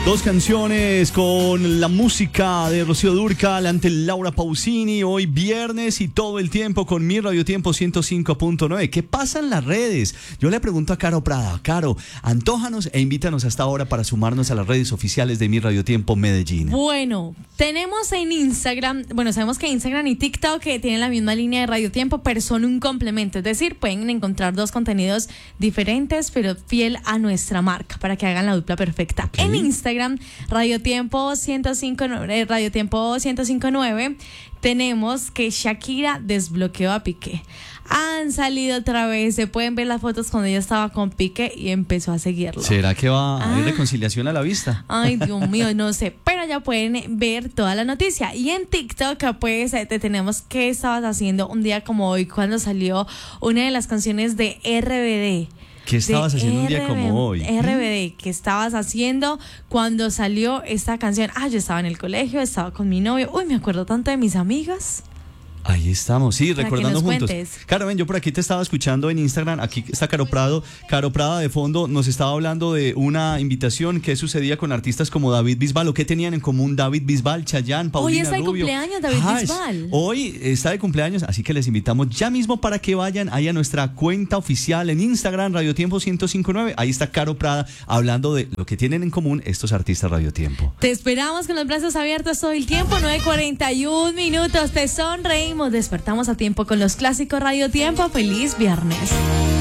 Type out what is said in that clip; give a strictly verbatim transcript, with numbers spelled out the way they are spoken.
Dos canciones con la música de Rocío Dúrcal ante Laura Pausini, hoy viernes y todo el tiempo con Mi Radio Tiempo ciento cinco punto nueve. ¿Qué pasa en las redes? Yo le pregunto a Caro Prada. Caro, antójanos e invítanos hasta ahora para sumarnos a las redes oficiales de Mi Radio Tiempo Medellín. Bueno, tenemos en Instagram, bueno, sabemos que Instagram y TikTok que tienen la misma línea de Radio Tiempo, pero son un complemento, es decir, pueden encontrar dos contenidos diferentes, pero fiel a nuestra marca, para que hagan la dupla perfecta. Okay. En Instagram Radio Tiempo ciento cinco, Radio Tiempo ciento cinco punto nueve, tenemos que Shakira desbloqueó a Piqué. Han salido otra vez, se pueden ver las fotos cuando ella estaba con Piqué y empezó a seguirlo. ¿Será que va a ah. haber reconciliación a la vista? Ay, Dios mío, no sé, pero ya pueden ver toda la noticia. Y en TikTok, pues, te tenemos qué estabas haciendo un día como hoy, cuando salió una de las canciones de R B D. ¿Qué estabas haciendo un día como hoy? R B D, ¿qué estabas haciendo cuando salió esta canción? Ah, yo estaba en el colegio, estaba con mi novio. Uy, me acuerdo tanto de mis amigas. Ahí estamos, sí, Para recordando juntos. Cuentes. Caro, ven, yo por aquí te estaba escuchando en Instagram, aquí está Caro Prado. Caro Prada de fondo nos estaba hablando de una invitación que sucedía con artistas como David Bisbal. ¿O qué tenían en común David Bisbal, Chayanne, Paulina Hoy está de Rubio? cumpleaños David Ajá, Bisbal. Hoy está de cumpleaños, así que les invitamos ya mismo para que vayan ahí a nuestra cuenta oficial en Instagram, Radio Tiempo ciento cinco punto nueve. Ahí está Caro Prada hablando de lo que tienen en común estos artistas Radio Tiempo. Te esperamos con los brazos abiertos todo el tiempo, nueve cuarenta y un minutos. Te sonreímos, despertamos a tiempo con los clásicos Radio Tiempo. Feliz viernes.